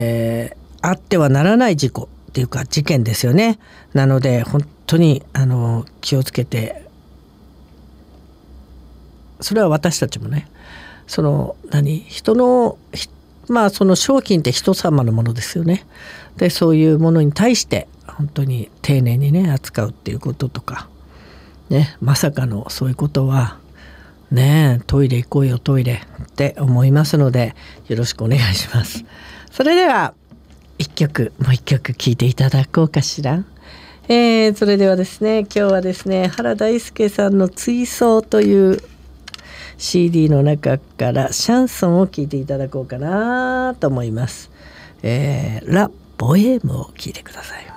あってはならない事故っていうか事件ですよね。なので本当に気をつけて、それは私たちもね、人のその商品って人様のものですよね。でそういうものに対して本当に丁寧にね扱うっていうこととかね、まさかのそういうことはね、トイレ行こうよトイレって思いますので、よろしくお願いします。それではもう一曲聴いていただこうかしら。それではですね、今日はですね、原大輔さんの追走という CD の中からシャンソンを聴いていただこうかなと思います。ラ・ボエームを聴いてください。